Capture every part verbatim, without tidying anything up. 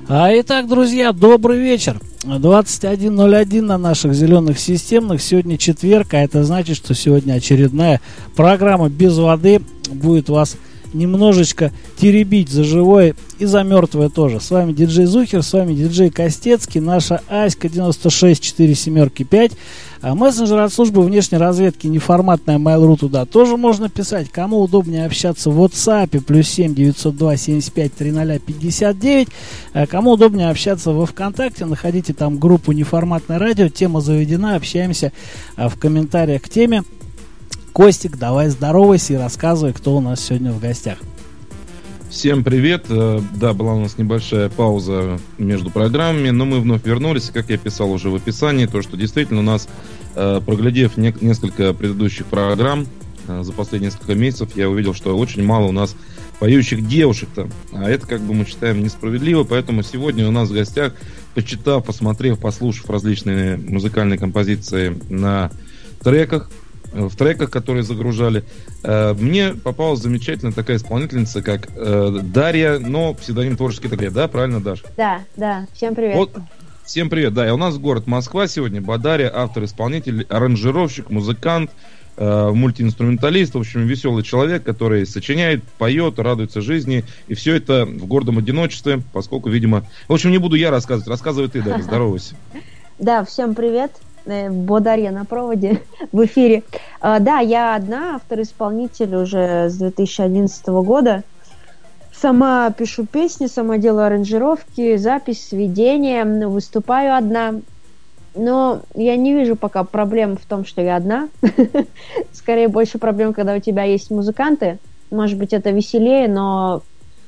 А, итак, друзья, добрый вечер. двадцать один ноль один на наших зеленых системных. Сегодня четверг, а это значит, что сегодня очередная программа «Без воды» будет вас немножечко теребить за живое и за мертвое тоже. С вами диджей Зухер, с вами диджей Костецкий, наша Аська девяносто шесть четыре семь пять. А мессенджер от службы внешней разведки неформатная Mail.ru, туда тоже можно писать. Кому удобнее общаться в WhatsApp, плюс семь девятьсот два семьдесят пять тридцать пятьдесят девять. А кому удобнее общаться во ВКонтакте, находите там группу «Неформатное радио», тема заведена, общаемся а, в комментариях к теме. Костик, давай здоровайся и рассказывай, кто у нас сегодня в гостях. Всем привет. Да, была у нас небольшая пауза между программами, но мы вновь вернулись. Как я писал уже в описании, то, что действительно у нас, проглядев несколько предыдущих программ за последние несколько месяцев, я увидел, что очень мало у нас поющих девушек-то. А это, как бы, мы считаем несправедливо, поэтому сегодня у нас в гостях, почитав, посмотрев, послушав различные музыкальные композиции на треках, в треках, которые загружали, э, мне попалась замечательная такая исполнительница, как э, Дарья, но псевдоним творческий такой, да, правильно, Даша? Да, да, всем привет. Вот, всем привет, да, и у нас город Москва сегодня, Бадарья, автор-исполнитель, аранжировщик, музыкант, э, мультиинструменталист, в общем, веселый человек, который сочиняет, поет, радуется жизни, и все это в гордом одиночестве, поскольку, видимо... В общем, не буду я рассказывать, рассказывай ты, Дарья, здоровайся. Да, всем привет. Бодарья на проводе в эфире. А, да, я одна, автор-исполнитель уже с две тысячи одиннадцатого года. Сама пишу песни, сама делаю аранжировки, запись, сведения, выступаю одна. Но я не вижу пока проблем в том, что я одна. Скорее, больше проблем, когда у тебя есть музыканты. Может быть, это веселее, но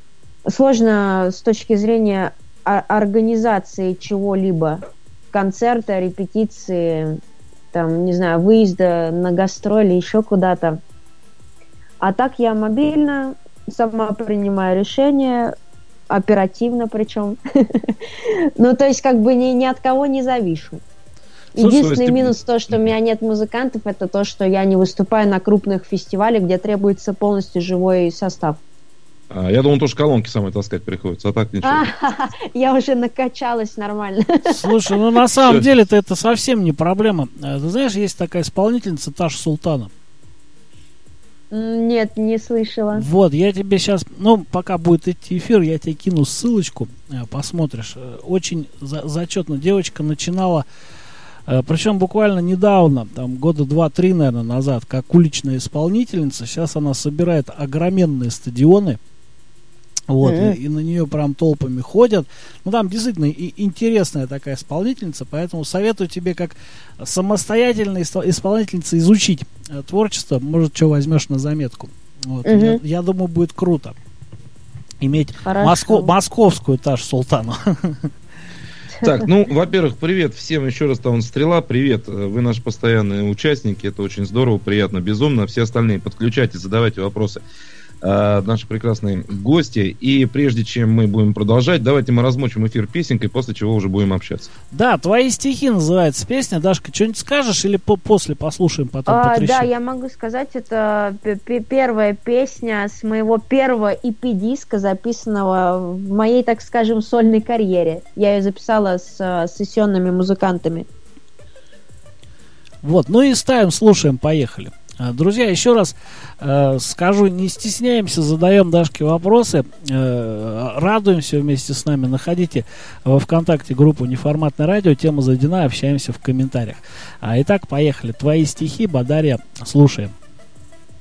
сложно с точки зрения организации чего-либо. Концерта, репетиции, там, не знаю, выезда на гастроли, еще куда-то. А так я мобильно, сама принимаю решения, оперативно причем. Ну, то есть, как бы ни, ни от кого не завишу. Единственный минус то, что у меня нет музыкантов, это то, что я не выступаю на крупных фестивалях, где требуется полностью живой состав. А, я думал, тоже колонки самой таскать приходится, а так ничего. Я уже накачалась нормально. Слушай, ну на самом деле-то это совсем не проблема. Ты знаешь, есть такая исполнительница Таша Султана. Нет, не слышала. Вот, я тебе сейчас, ну, пока будет идти эфир, я тебе кину ссылочку, посмотришь. Очень за- зачетно девочка начинала, причем буквально недавно, там года два-три, наверное, назад, как уличная исполнительница. Сейчас она собирает огроменные стадионы. Вот, mm-hmm. и, и на нее прям толпами ходят. Ну, там действительно и интересная такая исполнительница, поэтому советую тебе как самостоятельная исполнительница изучить э, творчество. Может, что возьмешь на заметку. Вот, mm-hmm. я, я думаю, будет круто иметь моско- московскую Ташу Султану. Так, ну, во-первых, привет всем еще раз, там Стрела, привет, вы наши постоянные участники, это очень здорово, приятно, безумно. Все остальные подключайтесь, задавайте вопросы. Наши прекрасные гости. И прежде чем мы будем продолжать, давайте мы размочим эфир песенкой, после чего уже будем общаться. Да, «Твои стихи» называется песня. Дашка, что-нибудь скажешь или по- после послушаем, потом а, потрещим? Да, я могу сказать, это п- первая песня с моего первого и пи-диска, записанного в моей, так скажем, сольной карьере. Я ее записала с uh, сессионными музыкантами. Вот, ну и ставим, слушаем, поехали. Друзья, еще раз э, скажу, не стесняемся, задаем Дашке вопросы, э, радуемся вместе с нами. Находите во ВКонтакте группу «Неформатное радио», тема заведена, общаемся в комментариях. А, итак, поехали. «Твои стихи», Бадарья, слушаем.